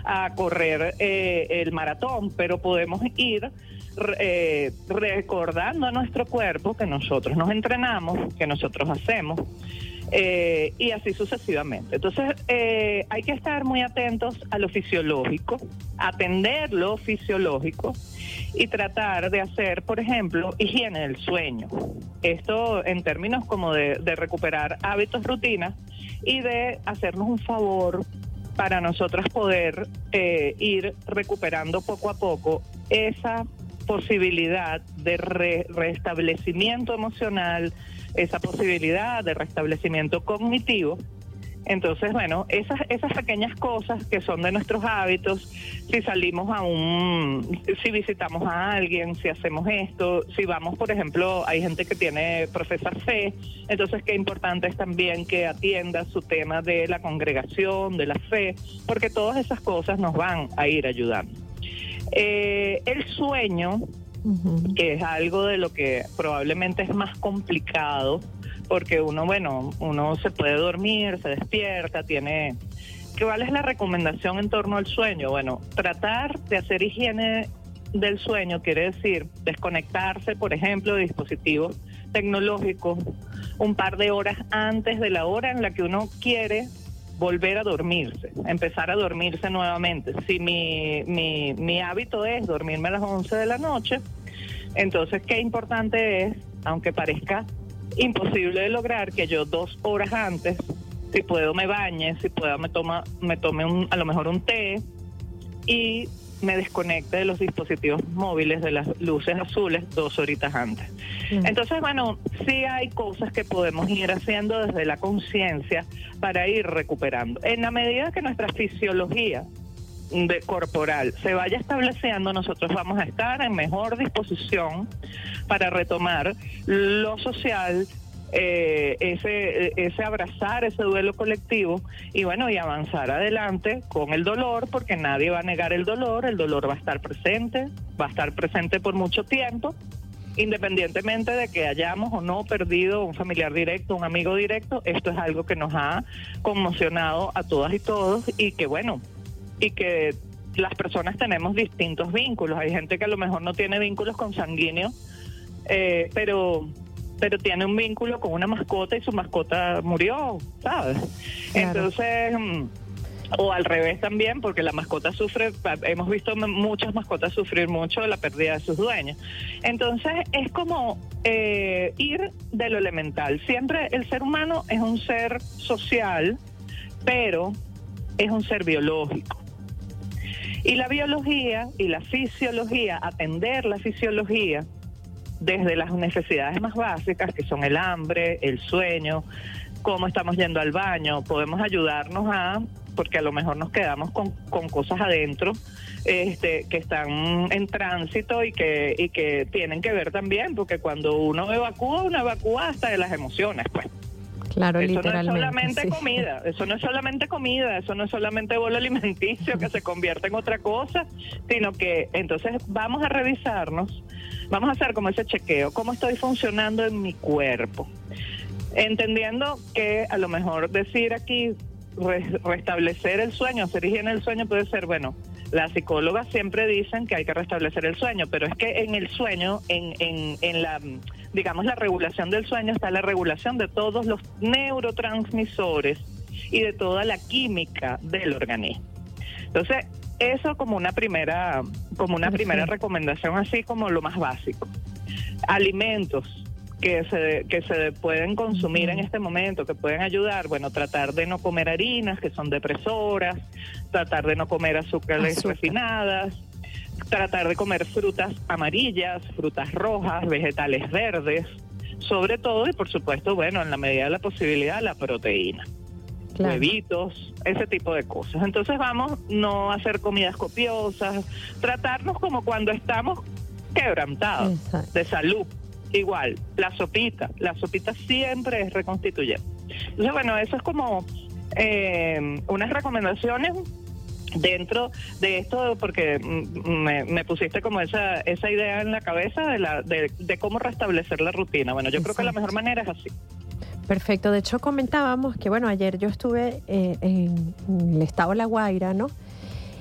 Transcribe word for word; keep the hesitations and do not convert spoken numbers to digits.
a correr eh, el maratón, pero podemos ir eh, recordando a nuestro cuerpo que nosotros nos entrenamos, que nosotros hacemos, eh, y así sucesivamente. Entonces, eh, hay que estar muy atentos a lo fisiológico, atender lo fisiológico y tratar de hacer, por ejemplo, higiene del sueño. Esto en términos como de, de recuperar hábitos, rutinas y de hacernos un favor para nosotras poder eh, ir recuperando poco a poco esa posibilidad de re- restablecimiento emocional, esa posibilidad de restablecimiento cognitivo. Entonces, bueno, esas esas pequeñas cosas que son de nuestros hábitos, si salimos a un, si visitamos a alguien, si hacemos esto, si vamos, por ejemplo, hay gente que tiene, profesa fe, entonces qué importante es también que atienda su tema de la congregación, de la fe, porque todas esas cosas nos van a ir ayudando. Eh, el sueño, uh-huh. que es algo de lo que probablemente es más complicado, porque uno, bueno, uno se puede dormir, se despierta, tiene... ¿Cuál es la recomendación en torno al sueño? Bueno, tratar de hacer higiene del sueño quiere decir desconectarse, por ejemplo, de dispositivos tecnológicos un par de horas antes de la hora en la que uno quiere volver a dormirse, empezar a dormirse nuevamente. Si mi, mi, mi hábito es dormirme a las once de la noche, entonces qué importante es, aunque parezca imposible de lograr, que yo dos horas antes, si puedo me bañe, si puedo me toma, me tome un, a lo mejor un té y me desconecte de los dispositivos móviles, de las luces azules, dos horitas antes. Mm. Entonces, bueno, sí hay cosas que podemos ir haciendo desde la conciencia para ir recuperando. En la medida que nuestra fisiología de corporal se vaya estableciendo, nosotros vamos a estar en mejor disposición para retomar lo social, eh, ese ese abrazar, ese duelo colectivo y bueno, y avanzar adelante con el dolor, porque nadie va a negar el dolor, el dolor va a estar presente, va a estar presente por mucho tiempo, independientemente de que hayamos o no perdido un familiar directo, un amigo directo. Esto es algo que nos ha conmocionado a todas y todos y que bueno, y que las personas tenemos distintos vínculos. Hay gente que a lo mejor no tiene vínculos consanguíneos, eh, pero pero tiene un vínculo con una mascota y su mascota murió, ¿sabes? Claro. Entonces, o al revés también, porque la mascota sufre, hemos visto muchas mascotas sufrir mucho de la pérdida de sus dueños. Entonces, es como eh, ir de lo elemental. Siempre el ser humano es un ser social, pero es un ser biológico. Y la biología y la fisiología, atender la fisiología desde las necesidades más básicas, que son el hambre, el sueño, cómo estamos yendo al baño, podemos ayudarnos a, porque a lo mejor nos quedamos con, con cosas adentro este, que están en tránsito y que, y que tienen que ver también, porque cuando uno evacúa, uno evacúa hasta de las emociones, pues. Claro, eso literalmente. no es solamente sí. comida, eso no es solamente comida, eso no es solamente bolo alimenticio que se convierte en otra cosa, sino que entonces vamos a revisarnos, vamos a hacer como ese chequeo, cómo estoy funcionando en mi cuerpo, entendiendo que a lo mejor decir aquí re- restablecer el sueño, hacer higiene del sueño puede ser, bueno, las psicólogas siempre dicen que hay que restablecer el sueño, pero es que en el sueño, en, en, en la, digamos, la regulación del sueño está la regulación de todos los neurotransmisores y de toda la química del organismo. Entonces, eso como una primera, como una primera recomendación, así como lo más básico. Alimentos que se que se pueden consumir en este momento, que pueden ayudar, bueno, tratar de no comer harinas que son depresoras, tratar de no comer azúcares Azúcar. refinadas, tratar de comer frutas amarillas, frutas rojas, vegetales verdes, sobre todo, y por supuesto, bueno, en la medida de la posibilidad, la proteína. Claro. Huevitos, ese tipo de cosas. Entonces vamos no a hacer comidas copiosas, tratarnos como cuando estamos quebrantados Exacto. de salud. Igual, la sopita, la sopita siempre es reconstituyente. Entonces, bueno, eso es como eh, unas recomendaciones dentro de esto, porque me, me pusiste como esa esa idea en la cabeza de la de, de cómo restablecer la rutina. Bueno, yo Exacto. creo que la mejor manera es así. Perfecto. De hecho, comentábamos que, bueno, ayer yo estuve eh, en el estado de La Guaira, ¿no?